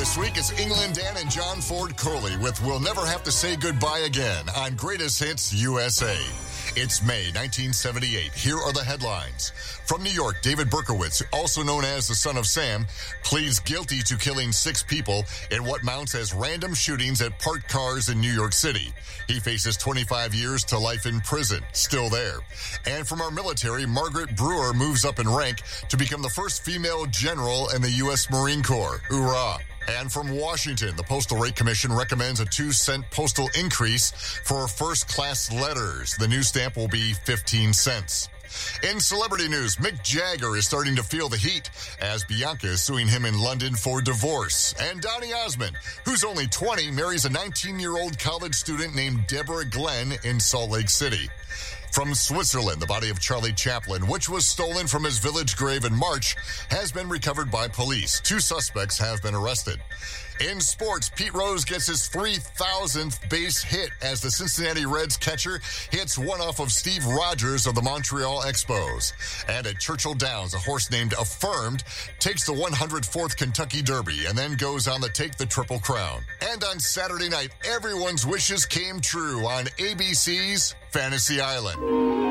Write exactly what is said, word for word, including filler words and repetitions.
This week, it's England Dan and John Ford Coley with We'll Never Have to Say Goodbye Again on Greatest Hits U S A. It's May nineteen seventy-eight. Here are the headlines. From New York, David Berkowitz, also known as the Son of Sam, pleads guilty to killing six people in what mounts as random shootings at parked cars in New York City. He faces twenty-five years to life in prison, still there. And from our military, Margaret Brewer moves up in rank to become the first female general in the U S Marine Corps. Hoorah! And from Washington, the Postal Rate Commission recommends a two-cent postal increase for first-class letters. The new stamp will be fifteen cents. In celebrity news, Mick Jagger is starting to feel the heat as Bianca is suing him in London for divorce. And Donny Osmond, who's only twenty, marries a nineteen-year-old college student named Deborah Glenn in Salt Lake City. From Switzerland, the body of Charlie Chaplin, which was stolen from his village grave in March, has been recovered by police. Two suspects have been arrested. In sports, Pete Rose gets his three thousandth base hit as the Cincinnati Reds catcher hits one off of Steve Rogers of the Montreal Expos. And at Churchill Downs, a horse named Affirmed takes the one hundred fourth Kentucky Derby and then goes on to take the Triple Crown. And on Saturday night, everyone's wishes came true on A B C's Fantasy Island.